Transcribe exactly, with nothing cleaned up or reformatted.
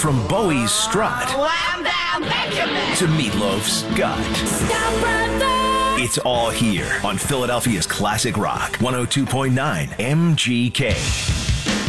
From Bowie's strut Wham down Benjamin to Meatloaf's gut. Stop right there. It's all here on Philadelphia's Classic Rock one oh two point nine M G K.